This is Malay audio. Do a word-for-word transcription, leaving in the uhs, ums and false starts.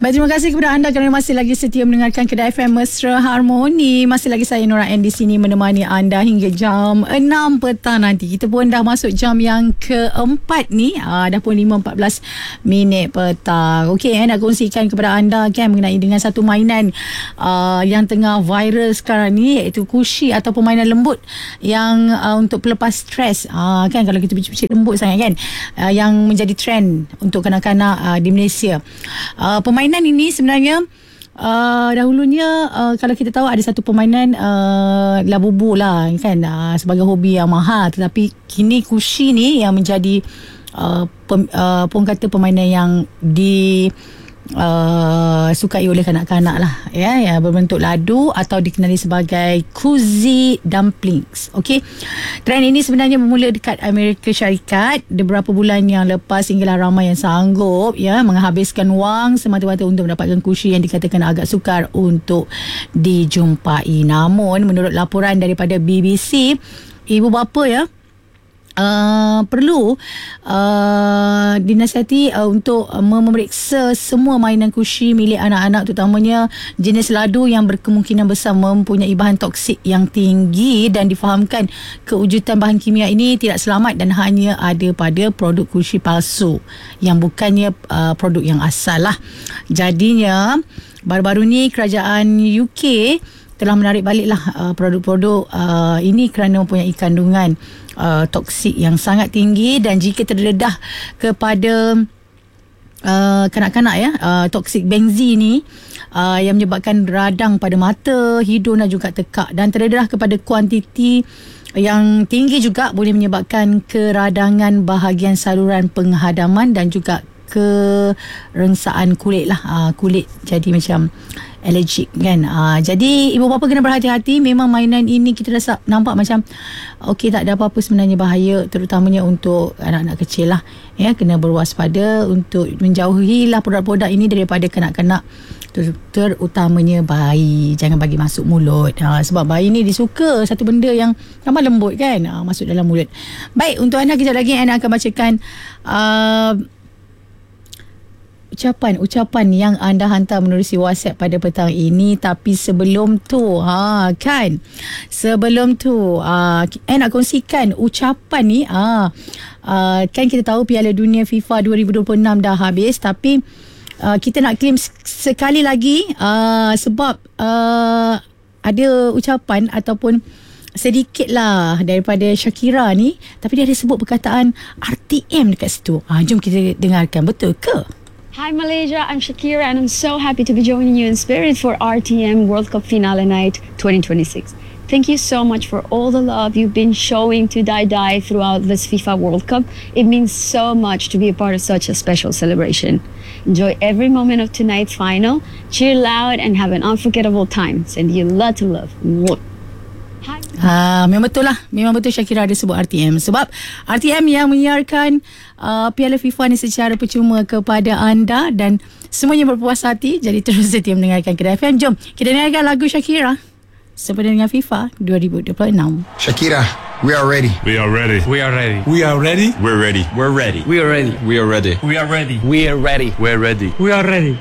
Baik, terima kasih kepada anda kerana masih lagi setia mendengarkan Kedai F M Mesra Harmoni. Masih lagi saya Nora Ann di sini menemani anda hingga jam enam petang nanti. Kita pun dah masuk jam yang keempat ni. Aa, dah pun lima empat belas minit petang. Okey, eh, nak kongsikan kepada anda kan mengenai dengan satu mainan aa, yang tengah viral sekarang ni, iaitu Kushi atau permainan lembut yang aa, untuk pelepas stres. Aa, kan kalau kita picit-picit lembut sangat kan, aa, yang menjadi trend untuk kanak-kanak aa, di Malaysia. Aa, permainan ini sebenarnya uh, dahulunya uh, kalau kita tahu ada satu permainan uh, labubu lah kan, uh, sebagai hobi yang mahal, tetapi kini Kushi ni yang menjadi uh, pem, uh, pun kata permainan yang di Uh, sukai oleh kanak-kanak lah, ya, ya, berbentuk ladu atau dikenali sebagai Kushi dumplings. Okey, trend ini sebenarnya bermula dekat Amerika Syarikat beberapa bulan yang lepas, hinggalah ramai yang sanggup ya menghabiskan wang semata-mata untuk mendapatkan Kushi yang dikatakan agak sukar untuk dijumpai. Namun menurut laporan daripada B B C, ibu bapa ya Uh, perlu uh, dinasihati uh, untuk uh, memeriksa semua mainan Kushi milik anak-anak, terutamanya jenis ladu yang berkemungkinan besar mempunyai bahan toksik yang tinggi, dan difahamkan kewujudan bahan kimia ini tidak selamat dan hanya ada pada produk Kushi palsu yang bukannya uh, produk yang asal lah. Jadinya baru-baru ni kerajaan U K telah menarik baliklah uh, produk-produk uh, ini kerana mempunyai kandungan uh, toksik yang sangat tinggi, dan jika terdedah kepada uh, kanak-kanak ya, uh, toksik benzin ni uh, yang menyebabkan radang pada mata, hidung dan juga tekak, dan terdedah kepada kuantiti yang tinggi juga boleh menyebabkan keradangan bahagian saluran penghadaman dan juga kerengsaan kulit lah, uh, kulit jadi macam allergic kan. Uh, jadi ibu bapa kena berhati-hati. Memang mainan ini kita rasa nampak macam okey, tak ada apa-apa, sebenarnya bahaya, terutamanya untuk anak-anak kecil lah ya. Kena berwaspada untuk menjauhilah produk-produk ini daripada kanak-kanak, ter- terutamanya bayi. Jangan bagi masuk mulut, uh, sebab bayi ni disuka satu benda yang ramah lembut kan, uh, masuk dalam mulut. Baik, untuk anda kejap lagi anda akan bacakan uh, ucapan-ucapan yang anda hantar menerusi WhatsApp pada petang ini. Tapi sebelum tu ha kan sebelum tu uh, eh nak kongsikan ucapan ni. ah uh, kan kita tahu Piala Dunia FIFA dua ribu dua puluh enam dah habis, tapi uh, kita nak claim sekali lagi uh, sebab uh, ada ucapan ataupun sedikit lah daripada Shakira ni, tapi dia ada sebut perkataan R T M dekat situ. Ah, jom kita dengarkan, betul ke? Hi Malaysia, I'm Shakira and I'm so happy to be joining you in spirit for R T M World Cup Finale Night twenty twenty-six. Thank you so much for all the love you've been showing to Dai Dai throughout this FIFA World Cup. It means so much to be a part of such a special celebration. Enjoy every moment of tonight's final. Cheer loud and have an unforgettable time. Send you lots of love. Mwah. Ha, memang betul lah. Memang betul Shakira ada sebut R T M, sebab R T M yang menyiarkan uh, Piala FIFA ni secara percuma kepada anda, dan semuanya berpuas hati. Jadi terus setia mendengarkan Kedai F M. Jom kita dengarkan lagu Shakira sempena dengan FIFA dua ribu dua puluh enam. Shakira, we are ready. We are ready. We are ready. We are ready. We're ready. We're ready. We are ready. We are ready. We are ready. We are ready. We're ready. We are ready.